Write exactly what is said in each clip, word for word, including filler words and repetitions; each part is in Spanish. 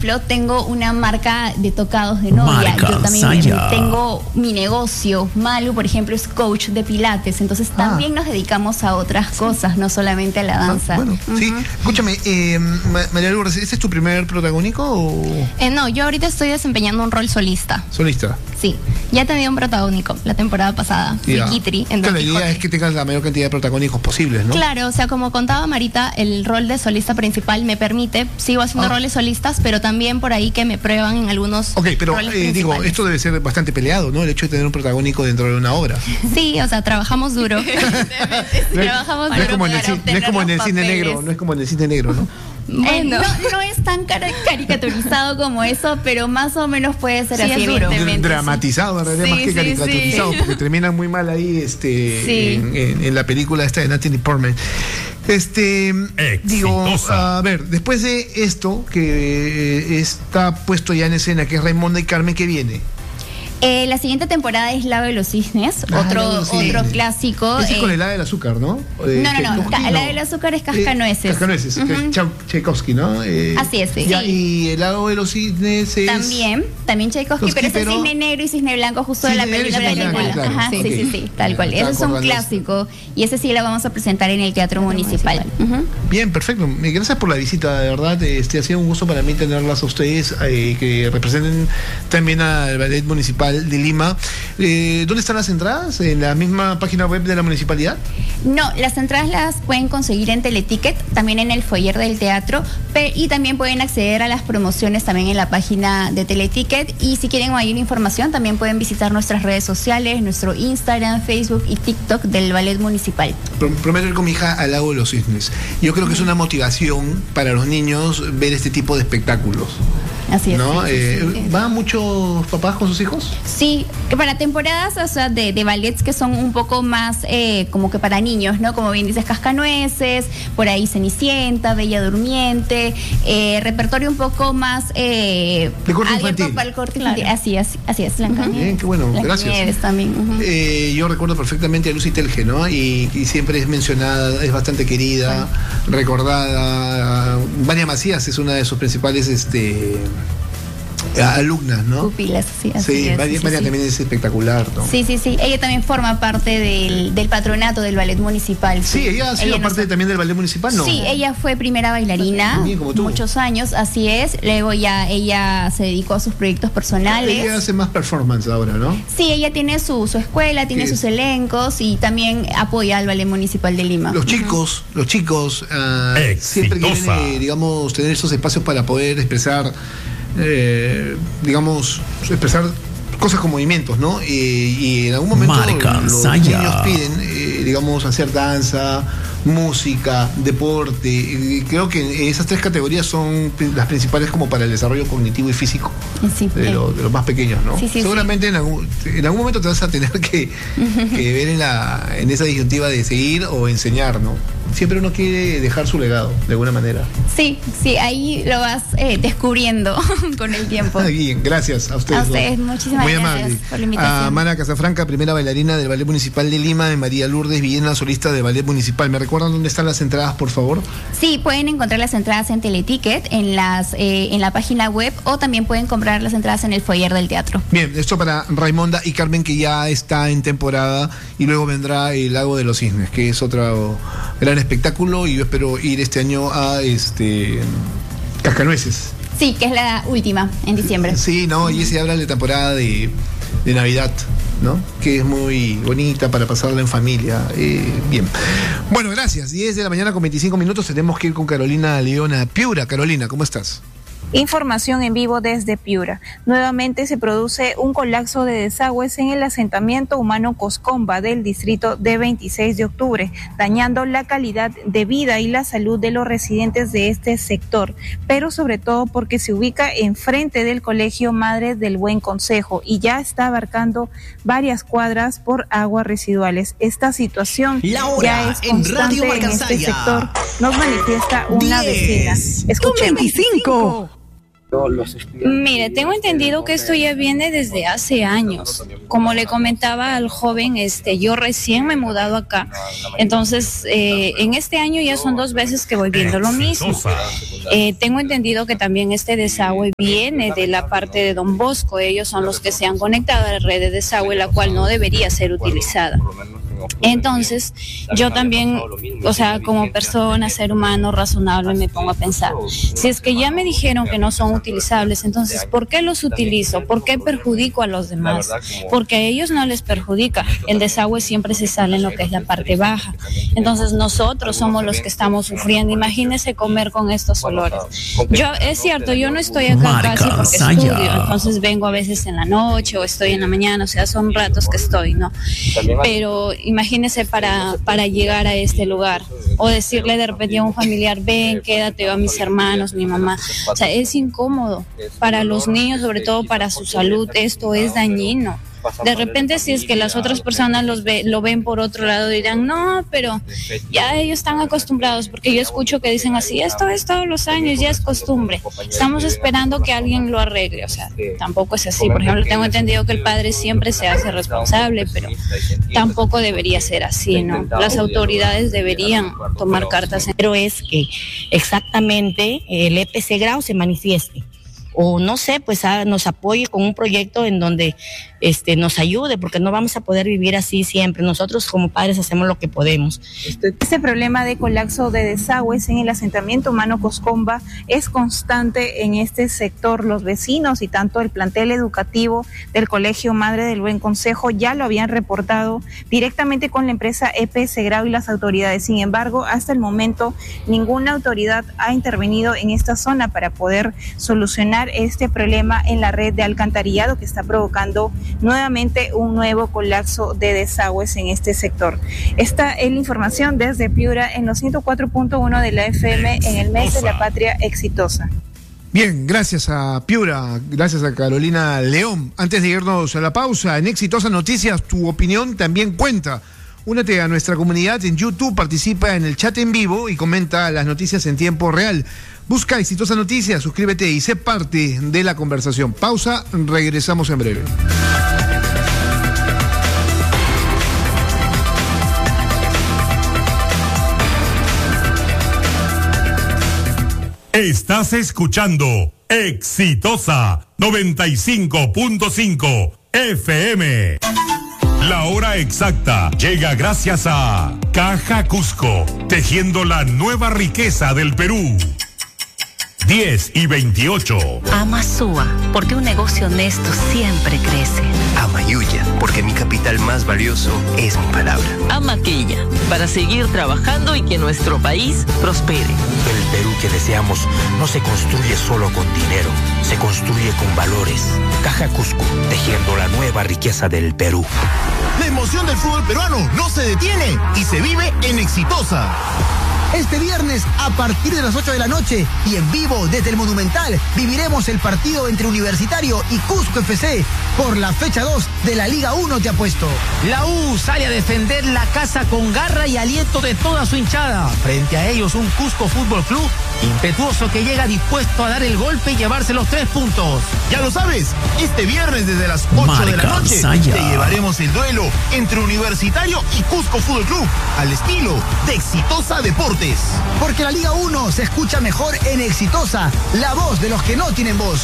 ejemplo, tengo una marca de tocados de novia. Marca Yo también Saya. tengo mi negocio. Malu, por ejemplo, es coach de pilates. Entonces Ah. también nos dedicamos a otras cosas, no solamente a la danza. Ah, bueno, Ujú. sí. Escúchame, eh, Ma- María Lourdes, ¿este es tu primer protagónico o Eh, no, yo ahorita estoy desempeñando un rol solista. solista? Sí, ya he tenido un protagónico la temporada pasada. Fui Ya. Kitri en Claro, Don la idea Quijote. es que tengas la mayor cantidad de protagónicos posibles, ¿no? Claro, o sea, como contaba Marita, el rol de solista principal me permite, sigo haciendo Ah. roles solistas, pero también por ahí que me prueban en algunos Ok, pero roles eh, digo, principales. esto debe ser bastante peleado, ¿no? El hecho de tener un protagónico dentro de una obra. Sí, o sea, trabajamos duro. No es- Trabajamos no es duro como en el, para ci- no es como en el obtener los cine papeles. negro, no es como en el cine negro, ¿no? Eh, Bueno, no, no es tan cara- caricaturizado como eso, pero más o menos puede ser Sí, así, es duro. evidentemente. Dramatizado, en realidad, Sí, más que sí, caricaturizado, sí. porque terminan muy mal ahí este, Sí. en, en- en la película esta de Natalie Portman. Este, digo, Exitosa. a ver, después de esto que eh, está puesto ya en escena, que es Raimonda y Carmen, ¿qué viene? Eh, la siguiente temporada es Lago de los Cisnes, Ah, otro, Lago de los Cisnes. otro clásico. Ese es con eh, el helado del azúcar, ¿no? Eh, No, no, no, Tchaikovsky, ca- el helado del azúcar es Cascanueces. Eh, Cascanueces, que es Ujú. Chau- Tchaikovsky, ¿no? Eh, Así es, sí. ya, Sí. y el lago de los cisnes es... También, también Tchaikovsky, Tchaikovsky, pero ese pero- es cisne negro y cisne blanco justo de la Cisne negro y película. cisne de blanco, Nicola. claro. Ajá, Ok. sí, sí, sí, tal cual. Ya, Ese es un acordándose. clásico y ese sí lo vamos a presentar en el Teatro Municipal. Ujú. Bien, perfecto. Eh, Gracias por la visita, de verdad. Este, ha sido un gusto para mí tenerlas a ustedes, eh, que representen también al Ballet Municipal de Lima. Eh, ¿Dónde están las entradas? ¿En la misma página web de la municipalidad? No, las entradas las pueden conseguir en Teleticket, también en el foyer del teatro, pe- y también pueden acceder a las promociones también en la página de Teleticket. Y si quieren mayor información, también pueden visitar nuestras redes sociales, nuestro Instagram, Facebook y TikTok del Ballet Municipal. Pro- Prometo ir con mi hija al lago de los cisnes. Yo creo que es una motivación para los niños ver este tipo de espectáculos. Así es. ¿No? sí, sí, Eh, sí. ¿Van muchos papás con sus hijos? Sí, que para temporadas, o sea, de, de ballets que son un poco más eh, como que para niños, ¿no? Como bien dices, Cascanueces, por ahí Cenicienta, Bella Durmiente, eh, repertorio un poco más eh, De corte abierto infantil. para el corte Claro. infantil. Así, así, así es, Blancanieves. Bien, qué bueno, gracias. Blancanieves también. ujú. Eh, yo recuerdo perfectamente a Lucy Telge, ¿no? Y, y siempre es mencionada, es bastante querida, recordada. Vania Macías es una de sus principales este, alumnas, ¿no? Pupilas, sí, así Sí, es. Vania, sí, Vania sí. también es espectacular, ¿no? Sí, sí, sí. Ella también forma parte del, del patronato del ballet municipal. Sí, ella ha sido nos- parte también del ballet municipal, ¿no? Sí, ella fue primera bailarina Bien, como tú. muchos años, así es. Luego ya ella se dedicó a sus proyectos personales. Ella hace más performance ahora, ¿no? Sí, ella tiene su, su escuela, tiene ¿Qué sus es? elencos y también apoya al Ballet Municipal de Lima. Los chicos, los chicos ah, siempre Exitosa. quieren, eh, digamos, tener esos espacios para poder expresar, eh, digamos, expresar cosas con movimientos, ¿no? Eh, y en algún momento Marca los Saya. niños piden, eh, digamos, hacer danza, música, deporte. Y creo que esas tres categorías son pri- las principales como para el desarrollo cognitivo y físico Sí, de, eh, lo- de los más pequeños, ¿no? Sí, sí, Seguramente En, algún, en algún momento te vas a tener que, que ver en, la, en esa disyuntiva de seguir o enseñar, ¿no? Siempre uno quiere dejar su legado, de alguna manera. sí, sí, ahí lo vas eh, descubriendo con el tiempo. Bien, gracias a ustedes. A dos. ustedes, muchísimas Muy gracias amable. por la invitación. A Mara Casafranca, primera bailarina del Ballet Municipal de Lima, de María Lourdes Villena, solista del Ballet Municipal. ¿Me recuerdan dónde están las entradas, por favor? Sí, pueden encontrar las entradas en Teleticket, en, las, eh, en la página web, o también pueden comprar las entradas en el foyer del teatro. Bien, esto para Raimonda y Carmen, que ya está en temporada, y luego vendrá el Lago de los Cisnes, que es otro gran espectáculo, y yo espero ir este año a este Cascanueces. Sí, que es la última, en diciembre. Sí, no, y se habla de temporada de, de Navidad, ¿no? Que es muy bonita para pasarla en familia. Eh, bien. Bueno, gracias. diez de la mañana con veinticinco minutos. Tenemos que ir con Carolina Leona Piura. Carolina, ¿cómo estás? Información en vivo desde Piura. Nuevamente se produce un colapso de desagües en el asentamiento humano Coscomba del distrito de veintiséis de octubre, dañando la calidad de vida y la salud de los residentes de este sector, pero sobre todo porque se ubica enfrente del Colegio Madres del Buen Consejo y ya está abarcando varias cuadras por aguas residuales. Esta situación La hora ya es en constante Radio en este Marcansaya. sector, nos manifiesta una vecina. diez Escuchemos. con veinticinco. Mire, tengo entendido que esto ya viene desde hace años. Como le comentaba al joven, este, yo recién me he mudado acá. Entonces, eh, en este año ya son dos veces que voy viendo lo mismo. Eh, tengo entendido que también este desagüe viene de la parte de Don Bosco. Ellos son los que se han conectado a la red de desagüe, la cual no debería ser utilizada. Entonces, yo también, o sea, como persona, ser humano razonable, me pongo a pensar, si es que ya me dijeron que no son utilizables, entonces, ¿por qué los utilizo? ¿Por qué perjudico a los demás? Porque a ellos no les perjudica. El desagüe siempre se sale en lo que es la parte baja. Entonces, nosotros somos los que estamos sufriendo. Imagínese comer con estos olores. Yo, es cierto, yo no estoy acá Marca, casi porque Saya. estudio, entonces vengo a veces en la noche o estoy en la mañana, o sea, son ratos que estoy, ¿no? Pero imagínese para, para llegar a este lugar o decirle de repente a un familiar, ven, quédate, o a mis hermanos, mi mamá. O sea, es incómodo para los niños, sobre todo para su salud. Esto es dañino. De repente, si es que las otras personas los ve, lo ven por otro lado, dirán, no, pero ya ellos están acostumbrados, porque yo escucho que dicen así, esto es todos los años, ya es costumbre. Estamos esperando que alguien lo arregle, o sea, tampoco es así. Por ejemplo, tengo entendido que el padre siempre se hace responsable, pero tampoco debería ser así, ¿no? Las autoridades deberían tomar cartas en... Pero es que exactamente el E P C Grau se manifieste, o no sé, pues a, nos apoye con un proyecto en donde este, nos ayude, porque no vamos a poder vivir así siempre. Nosotros como padres hacemos lo que podemos. Este problema de colapso de desagües en el asentamiento humano Coscomba es constante en este sector. Los vecinos y tanto el plantel educativo del Colegio Madre del Buen Consejo ya lo habían reportado directamente con la empresa E P C Grau y las autoridades. Sin embargo, hasta el momento ninguna autoridad ha intervenido en esta zona para poder solucionar este problema en la red de alcantarillado que está provocando nuevamente un nuevo colapso de desagües en este sector. Esta es la información desde Piura en los ciento cuatro punto uno de la F M en el mes de la patria exitosa. Bien, gracias a Piura, gracias a Carolina León. Antes de irnos a la pausa, en Exitosa Noticias, tu opinión también cuenta. Únete a nuestra comunidad en YouTube, participa en el chat en vivo y comenta las noticias en tiempo real. Busca Exitosa Noticias, suscríbete y sé parte de la conversación. Pausa, regresamos en breve. Estás escuchando Exitosa noventa y cinco punto cinco F M. La hora exacta llega gracias a Caja Cusco, tejiendo la nueva riqueza del Perú. diez y veintiocho. Amasúa, porque un negocio honesto siempre crece. Amayuya, porque mi capital más valioso es mi palabra. Amaquilla, para seguir trabajando y que nuestro país prospere. El Perú que deseamos no se construye solo con dinero, se construye con valores. Caja Cusco, tejiendo la nueva riqueza del Perú. La emoción del fútbol peruano no se detiene y se vive en Exitosa. Este viernes, a partir de las ocho de la noche y en vivo desde el Monumental, viviremos el partido entre Universitario y Cusco F C por la fecha dos de la Liga uno, te apuesto. La U sale a defender la casa con garra y aliento de toda su hinchada. Frente a ellos, un Cusco Fútbol Club impetuoso que llega dispuesto a dar el golpe y llevarse los tres puntos. Ya lo sabes, este viernes desde las ocho Marca, de la noche Saya. Te llevaremos el duelo entre Universitario y Cusco Fútbol Club al estilo de Exitosa Deportes. Porque la Liga uno se escucha mejor en Exitosa, la voz de los que no tienen voz.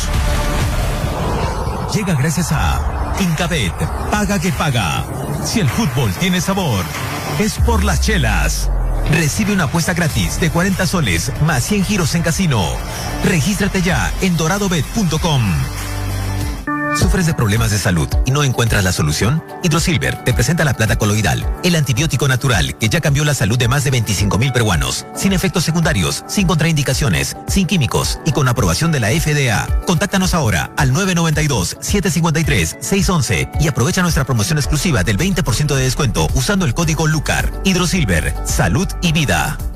Llega gracias a Incabet, paga que paga. Si el fútbol tiene sabor, es por las chelas. Recibe una apuesta gratis de cuarenta soles más cien giros en casino. Regístrate ya en doradobet punto com. ¿Sufres de problemas de salud y no encuentras la solución? Hidrosilver te presenta la plata coloidal, el antibiótico natural que ya cambió la salud de más de veinticinco mil peruanos, sin efectos secundarios, sin contraindicaciones, sin químicos y con aprobación de la F D A. Contáctanos ahora al nueve nueve dos, siete cinco tres, seis once y aprovecha nuestra promoción exclusiva del veinte por ciento de descuento usando el código LUCAR. Hidrosilver, salud y vida.